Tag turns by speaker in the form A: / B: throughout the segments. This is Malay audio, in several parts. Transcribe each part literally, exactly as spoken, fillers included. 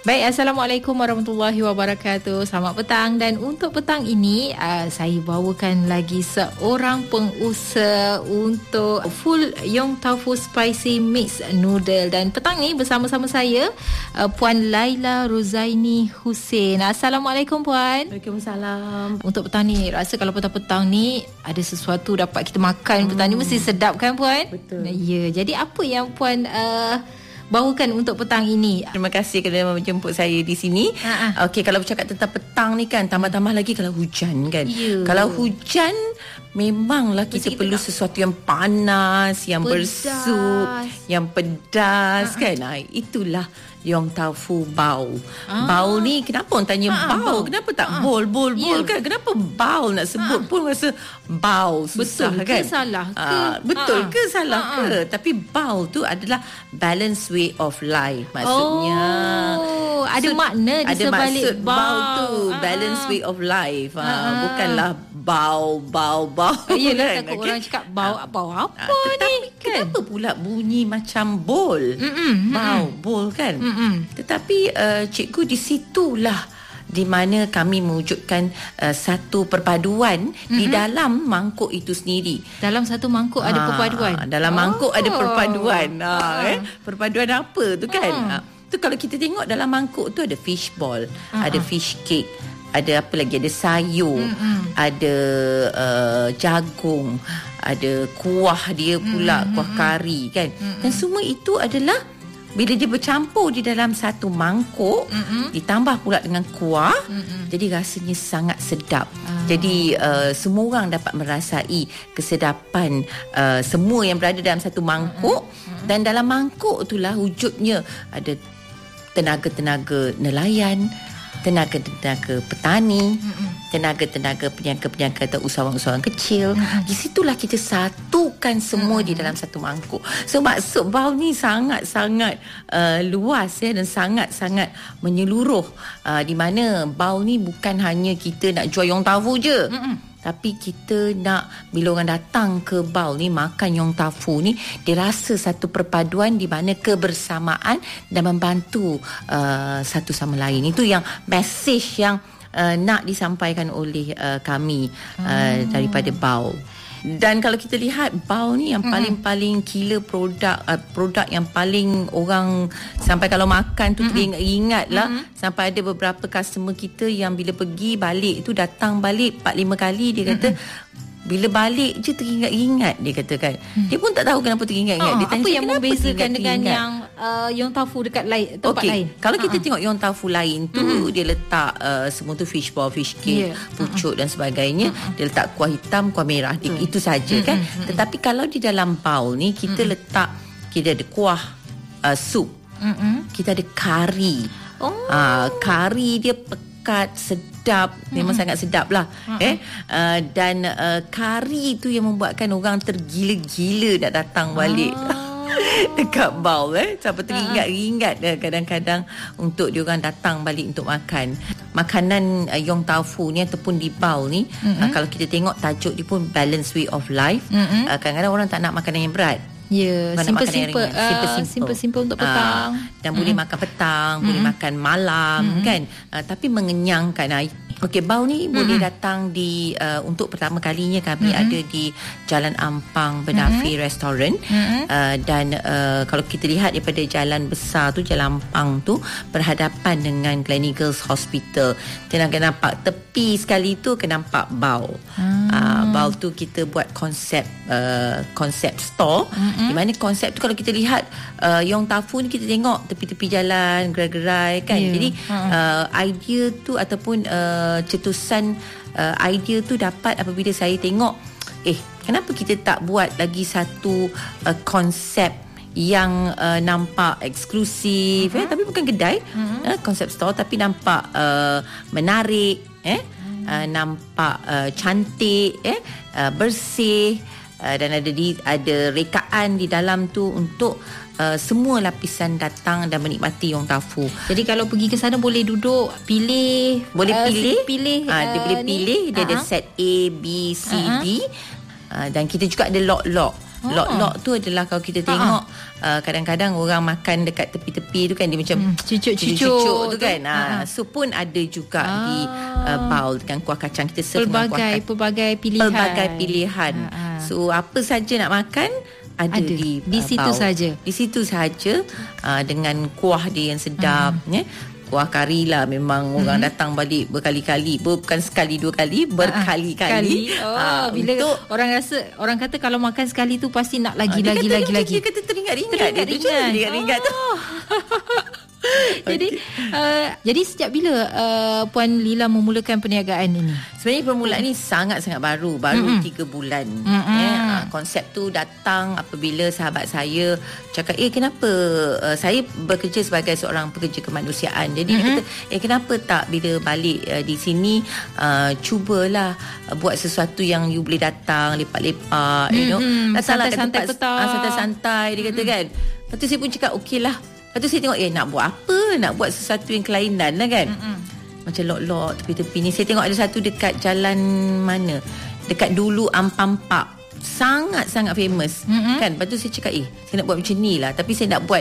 A: Baik, Assalamualaikum warahmatullahi wabarakatuh. Selamat petang, dan untuk petang ini uh, saya bawakan lagi seorang pengusaha untuk full Yong Tau Foo Spicy Mix Noodle. Dan petang ni bersama-sama saya uh, Puan Laila Rozaini Hussein. Assalamualaikum Puan.
B: Waalaikumsalam.
A: Untuk petang ni, rasa kalau petang-petang ni ada sesuatu dapat kita makan, hmm. petang ni mesti sedap kan Puan?
B: Betul.
A: Ya, jadi apa yang Puan uh, bawakan untuk petang ini?
B: Terima kasih kerana menjemput saya di sini.
A: Ha-ha.
B: Okey, kalau bercakap tentang petang ni kan, tambah-tambah lagi kalau hujan kan.
A: Ya.
B: Kalau hujan memanglah kita
A: Mesti kita
B: perlu
A: tak...
B: sesuatu yang panas, yang
A: Pedas.
B: bersup, yang pedas. Ha-ha. Kan. Ha, itulah Yong Tau Foo Bao. Ah. Bao ni kenapa orang tanya
A: Ha-ha,
B: bao?
A: bao.
B: Kenapa tak
A: Ha-ha.
B: bol bol bol
A: Ya.
B: kan? Kenapa bao nak sebut
A: Ha-ha.
B: pun rasa bao susah
A: Betul
B: kan?
A: ke salah ke?
B: Ah, betul
A: Ha-ha.
B: ke salah
A: Ha-ha.
B: ke? Tapi bao tu adalah balanced way of life maksudnya.
A: Oh, ada
B: So,
A: makna di
B: ada
A: sebalik
B: maksud bao,
A: bao
B: tu
A: Ah,
B: balanced
A: ah.
B: way of life. Ah,
A: Ah.
B: bukanlah bao bao bao.
A: Yelah,
B: kan?
A: takut
B: Okey?
A: orang cakap bau bau apa
B: Ah, tetapi
A: ni kan?
B: kenapa pula bunyi macam bol?
A: Mm-mm,
B: Bao, bol kan?
A: Mm-mm.
B: Tetapi uh, cikgu di situlah di mana kami mewujudkan uh, satu perpaduan mm-hmm. di dalam mangkuk itu sendiri.
A: Dalam satu mangkuk ada
B: Ah,
A: perpaduan.
B: Dalam mangkuk
A: Oh.
B: ada perpaduan. Ha,
A: Ah.
B: eh? Perpaduan apa tu kan?
A: Ah.
B: Ha, tu kalau kita tengok dalam mangkuk tu ada fish ball,
A: Ah,
B: ada
A: ah.
B: fish cake, ada apa lagi, ada sayur,
A: Mm-mm.
B: ada uh, jagung, ada kuah dia pula,
A: Mm-mm.
B: kuah kari kan. Mm-mm. Dan semua itu adalah bila dia bercampur di dalam satu mangkuk,
A: Mm-mm.
B: ditambah pula dengan kuah,
A: Mm-mm.
B: jadi rasanya sangat sedap.
A: Ah.
B: Jadi uh, semua orang dapat merasai kesedapan uh, semua yang berada dalam satu mangkuk. Mm-mm. Dan dalam mangkuk itulah wujudnya ada tenaga-tenaga nelayan, tenaga-tenaga petani,
A: Mm-mm.
B: tenaga-tenaga peniaga-peniaga atau usahawan-usahawan kecil.
A: Mm-mm.
B: Di situlah kita satukan semua
A: Mm-mm.
B: di dalam satu mangkuk. So maksud bao ni sangat-sangat uh, luas ya, dan sangat-sangat menyeluruh, uh, di mana bao ni bukan hanya kita nak jual Yong Tau Foo je.
A: Mm-mm.
B: Tapi kita nak bila orang datang ke bao ni makan Yong Tau Foo ni, dia rasa satu perpaduan di mana kebersamaan dan membantu uh, satu sama lain. Itu yang message yang uh, nak disampaikan oleh uh, kami uh,
A: Hmm.
B: daripada bao. Dan kalau kita lihat bao ni yang paling-paling killer produk, uh, produk yang paling orang sampai kalau makan tu teringat-ingat lah. Mm-hmm. Sampai ada beberapa customer kita yang bila pergi balik tu, datang balik empat lima kali, dia kata bila balik je teringat-ingat, dia katakan. Hmm. Dia pun tak tahu kenapa teringat-ingat.
A: Ah,
B: Dia tanya,
A: apa yang
B: kenapa
A: membezakan dengan
B: teringat-ingat?
A: yang uh, Yong Tau Foo dekat lain, tempat
B: Okey,
A: lain?
B: kalau kita
A: Ah,
B: tengok Yong Tau Foo lain tu,
A: Mm-hmm.
B: dia letak uh, semua tu fish ball, fish cake,
A: Yeah.
B: pucuk dan sebagainya. Dia letak kuah hitam, kuah merah. Dia, itu saja kan. Tetapi kalau di dalam bowl ni kita letak, kita ada kuah uh, sup,
A: Mm-mm.
B: kita ada kari.
A: Oh.
B: Ah, kari dia pekat, sedap, memang
A: Hmm.
B: sangat sedap lah. Eh, uh, dan uh, kari tu yang membuatkan orang tergila-gila nak datang balik. Dekat bao eh, sampai teringat-ingat uh, kadang-kadang untuk diorang datang balik untuk makan. Makanan uh, Yong Tau Foo ni ataupun di bao ni, mm-hmm. uh, kalau kita tengok tajuk dia pun balanced way of life. Mm-hmm. Uh, kadang-kadang orang tak nak makanan yang berat.
A: Ya,
B: Bukan nak makan yang
A: simple-simple,
B: ringan.
A: uh,
B: Simple-simple.
A: simple-simple untuk petang.
B: Ah, dan boleh makan petang, boleh makan malam, kan. Uh, tapi mengenyangkan. Uh, Okey, bao ni mm-hmm. boleh datang di uh, untuk pertama kalinya kami mm-hmm. ada di Jalan Ampang Benafi mm-hmm. Restaurant. Mm-hmm. Uh, dan uh, kalau kita lihat daripada jalan besar tu, Jalan Ampang tu berhadapan dengan Gleneagles Hospital. Kita nak nampak tepi sekali tu akan nampak bao. Mm. Uh, bao tu kita buat konsep uh, konsep store, mm-hmm. di mana konsep tu kalau kita lihat uh, Yong Tau Foo ni kita tengok tepi-tepi jalan, gerai-gerai kan.
A: Yeah.
B: Jadi
A: Mm-hmm.
B: uh, idea tu ataupun uh, cetusan uh, idea tu dapat apabila saya tengok, eh kenapa kita tak buat lagi satu uh, konsep yang uh, nampak eksklusif, uh-huh. eh, tapi bukan kedai, uh-huh. uh, konsep store tapi nampak uh, menarik, eh, uh-huh. uh, nampak uh, cantik, eh, uh, bersih, uh, dan ada di ada rekaan di dalam tu untuk Uh, semua lapisan datang dan menikmati Yong Tau Foo.
A: Jadi kalau pergi ke sana boleh duduk, pilih,
B: Boleh
A: uh,
B: pilih,
A: pilih
B: uh, dia
A: uh,
B: boleh pilih,
A: ni.
B: dia
A: uh-huh.
B: ada set A, B, C,
A: uh-huh.
B: D, uh, dan kita juga ada lock-lock.
A: Oh.
B: Lok-lok tu adalah kalau kita tengok uh, kadang-kadang orang makan dekat tepi-tepi tu kan, dia macam
A: hmm, cucuk-cucuk
B: tu kan.
A: tu.
B: Uh, so pun ada juga ah. di uh, bowl dengan kuah kacang. Kita serve
A: pelbagai,
B: dengan kuah kacang.
A: Pelbagai pilihan.
B: Pelbagai pilihan. Ah. So apa saja nak makan ada, ada di,
A: di
B: uh,
A: situ saja.
B: Di situ saja uh, dengan kuah dia yang sedap, hmm. ya. Kuah kari lah memang hmm. orang datang balik berkali-kali, bukan sekali dua kali, berkali-kali.
A: Oh,
B: uh,
A: bila
B: untuk
A: orang rasa, orang kata kalau makan sekali tu pasti nak lagi uh, lagi
B: kata,
A: lagi lagi.
B: Dia kata teringat-ringat, dia tu teringat-ringat tu.
A: Jadi okay. uh, jadi sejak bila uh, Puan Lila memulakan perniagaan ini?
B: Sebenarnya permulaan ni sangat-sangat baru, baru mm-hmm. tiga bulan. Mm-hmm. Ya, uh, konsep tu datang apabila sahabat saya cakap, eh kenapa uh, saya bekerja sebagai seorang pekerja kemanusiaan. Jadi mm-hmm. dia kata, eh kenapa tak bila balik uh, di sini uh, cubalah uh, buat sesuatu yang you boleh datang lepak-lepak, mm-hmm. you know. Datanglah
A: santai-santai petang.
B: Uh, santai-santai dia kata mm-hmm. kan. Lepas tu saya pun cakap okeylah. Lepas tu saya tengok, eh nak buat apa? Nak buat sesuatu yang kelainan lah kan. Mm-mm. Macam lok-lok tepi-tepi ni. Saya tengok ada satu dekat jalan mana? Dekat Dulu Ampang Park. Sangat-sangat famous. Mm-mm. Kan? Lepas tu saya cakap, eh saya nak buat macam ni lah. Tapi saya nak buat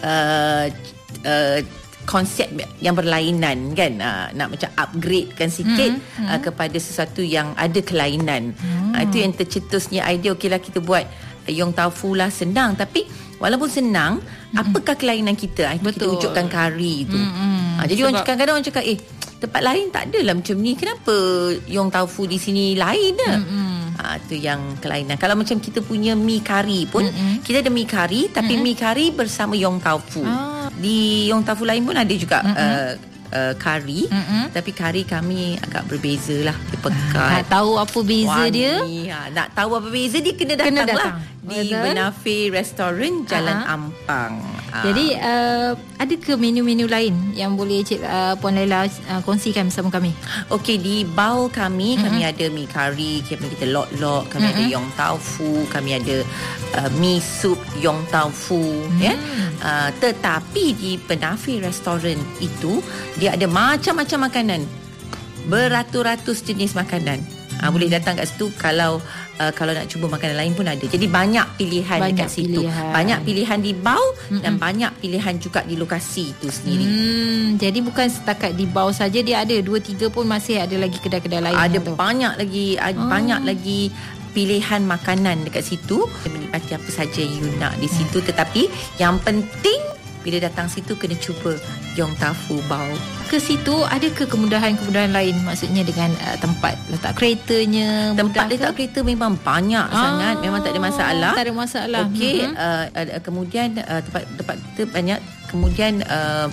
B: uh, uh, konsep yang berlainan kan. Uh, nak macam upgradekan sikit mm-hmm. uh, kepada sesuatu yang ada kelainan. Mm. Uh, itu yang tercetusnya idea, okeylah kita buat uh, Yong Tau Foo lah, senang. Tapi walaupun senang, mm-hmm. apakah kelainan kita? Itu kita wujudkan kari tu. Mm-hmm. Ha, jadi sebab orang cakap, kadang orang cakap, eh tempat lain tak adalah macam ni. Kenapa Yong Tau Foo di sini lain dah? Mm-hmm. Ha, tu yang kelainan. Kalau macam kita punya mi kari pun, mm-hmm. kita ada mi kari, tapi mm-hmm. mi kari bersama Yong Tau Foo. Ah. Di Yong Tau Foo lain pun ada juga mm-hmm. uh, uh, kari, mm-hmm. tapi kari kami agak berbeza lah. Dia pekat.
A: Nak tahu apa beza
B: wangi.
A: dia?
B: Ha, nak tahu apa beza dia kena datang, kena datang. lah di Benafe Restaurant Jalan uh-huh. Ampang. Ha.
A: Jadi uh, ada ke menu-menu lain yang boleh Cik uh, Puan Laila uh, kongsikan bersama kami?
B: Okey, di bowl kami mm-hmm. kami ada mi kari, kami kita lok-lok, kami mm-hmm. ada Yong Tau Foo, kami ada uh, mi sup Yong Tau Foo, mm. ya. Uh, tetapi di Benafe Restaurant itu dia ada macam-macam makanan. Beratus-ratus jenis makanan. Ha, boleh datang kat situ. Kalau uh, kalau nak cuba makanan lain pun ada. Jadi banyak pilihan banyak dekat situ. Pilihan. Banyak pilihan di bowl mm-hmm. dan banyak pilihan juga di lokasi itu sendiri. Hmm,
A: jadi bukan setakat di bowl saja, dia ada dua tiga pun masih ada lagi kedai-kedai lain.
B: Ada
A: tu.
B: banyak lagi ada oh. banyak lagi pilihan makanan dekat situ. Menikmati apa saja yang you nak di situ. Hmm. Tetapi yang penting bila datang situ kena cuba Yong Tau Foo Bowl.
A: Ke situ ada ke kemudahan-kemudahan lain, maksudnya dengan uh, tempat letak keretanya?
B: Tempat letak ke? Kereta memang banyak ah, sangat, memang tak ada masalah.
A: Tak ada masalah.
B: Okey, mm-hmm. uh, uh, kemudian uh, tempat tempat kita banyak. Kemudian uh,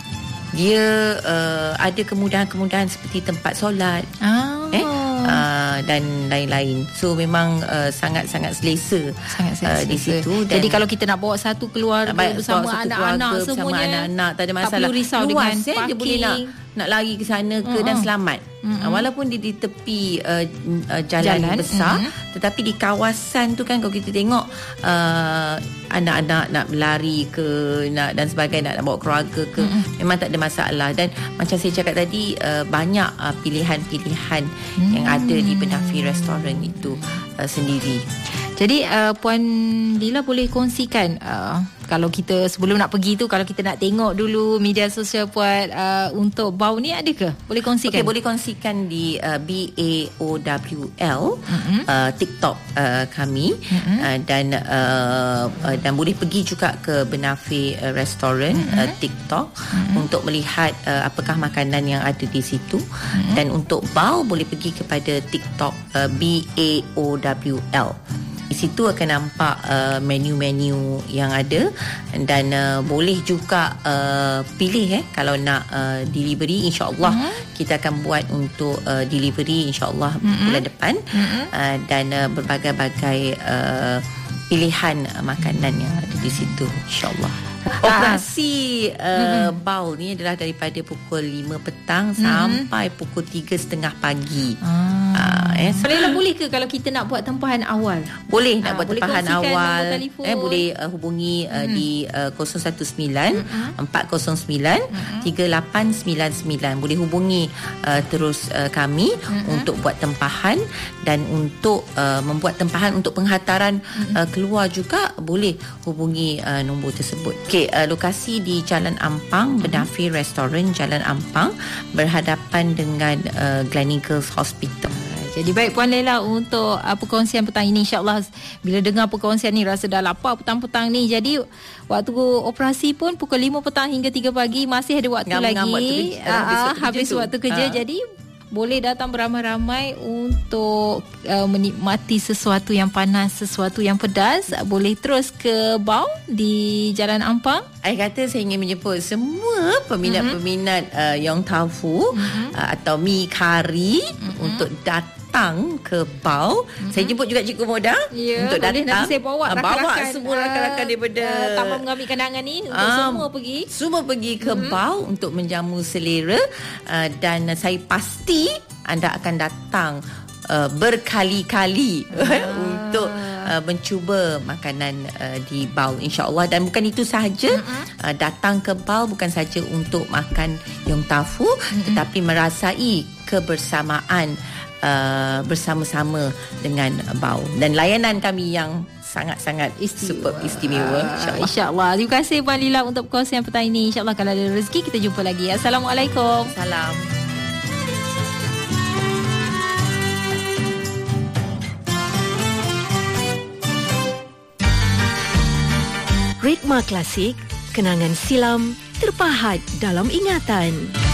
B: dia uh, ada kemudahan-kemudahan seperti tempat solat. Ah. Eh? Uh, dan lain-lain. So memang uh, sangat-sangat selesa, sangat selesa. Uh, di situ. Dan
A: jadi kalau kita nak bawa satu keluarga bersama
B: satu
A: anak-anak
B: keluarga,
A: semuanya,
B: bersama anak-anak tak ada masalah.
A: Tak perlu risau
B: luas,
A: dengan
B: eh,
A: parking.
B: Dia boleh nak nak lari ke sana ke uh-huh. dan selamat. Uh-huh. Uh, walaupun dia di tepi uh, uh, jalan, jalan besar, uh-huh. tetapi di kawasan tu kan kalau kita tengok uh, anak-anak nak berlari ke nak dan sebagainya, nak, nak bawa keluarga ke, uh-huh. memang tak ada masalah. Dan macam saya cakap tadi, uh, banyak uh, pilihan-pilihan uh-huh. yang ada di Benafe Restaurant itu uh, sendiri.
A: Jadi uh, Puan Lila boleh kongsikan uh, kalau kita sebelum nak pergi tu, kalau kita nak tengok dulu media sosial Puan uh, untuk bowl ni, ada ke? Boleh kongsikan?
B: Okay, boleh kongsikan di uh, B A O W L mm-hmm. uh, TikTok uh, kami mm-hmm. uh, dan uh, uh, dan boleh pergi juga ke Benafe uh, Restaurant mm-hmm. uh, TikTok mm-hmm. untuk melihat uh, apakah makanan yang ada di situ mm-hmm. dan untuk bowl boleh pergi kepada TikTok uh, B A O W L. Di situ akan nampak uh, menu-menu yang ada dan uh, boleh juga uh, pilih eh kalau nak uh, delivery, insya-Allah mm-hmm. kita akan buat untuk uh, delivery insya-Allah mm-hmm. bulan depan mm-hmm. uh, dan uh, berbagai-bagai uh, pilihan uh, makanan yang ada di situ insya-Allah. Operasi uh, mm-hmm. baul ni adalah daripada pukul lima petang mm-hmm. sampai pukul tiga setengah pagi. Ah. Uh, eh,
A: Bolehlah boleh ke kalau kita nak buat tempahan awal?
B: Boleh nak
A: ah,
B: buat
A: boleh
B: tempahan awal. Eh boleh uh, hubungi uh, mm-hmm. di uh, kosong satu sembilan empat kosong sembilan tiga lapan sembilan sembilan. Boleh hubungi uh, terus uh, kami mm-hmm. untuk buat tempahan dan untuk uh, membuat tempahan untuk penghantaran mm-hmm. uh, keluar juga boleh hubungi uh, nombor tersebut. Okey, uh, lokasi di Jalan Ampang, Benafir Restaurant Jalan Ampang, berhadapan dengan uh, Gleneagles Hospital.
A: Jadi baik Puan Lela untuk uh, perkongsian petang ini. InsyaAllah bila dengar perkongsian ni rasa dah lapar petang-petang ni. Jadi waktu operasi pun pukul lima petang hingga tiga pagi. Masih ada waktu Ngam-ngam lagi waktu kerja, uh, habis waktu habis kerja, waktu kerja. Uh. Jadi boleh datang beramai-ramai untuk uh, menikmati sesuatu yang panas, sesuatu yang pedas. Boleh terus ke Bau di Jalan Ampang.
B: Saya kata saya ingin menjemput semua peminat-peminat uh, Yong Tau Fu mm-hmm. uh, atau mi kari mm-hmm. untuk datang ke Bau. Mm-hmm. Saya jemput juga Cikgu Moda
A: ya,
B: untuk
A: boleh
B: datang.
A: Nanti saya bawa
B: uh,
A: rakan-rakan,
B: bawa semua rakan-rakan daripada
A: uh, Taman Mengambil Kenangan ni untuk uh, semua pergi.
B: Semua pergi ke mm-hmm. Bau untuk menjamu selera uh, dan saya pasti anda akan datang uh, berkali-kali ah. untuk uh, mencuba makanan uh, di Bau, insya-Allah. Dan bukan itu sahaja, uh-huh. uh, datang ke Bau bukan saja untuk makan Yong Tau Fu, uh-huh. tetapi merasai kebersamaan uh, bersama-sama dengan Bau dan layanan kami yang sangat-sangat istimewa, super istimewa, insya-Allah.
A: Insya-Allah. Terima kasih Puan Lila untuk perkongsian petang ini. Insya-Allah kalau ada rezeki kita jumpa lagi. Assalamualaikum.
B: Salam.
C: Ritma Klasik, kenangan silam terpahat dalam ingatan.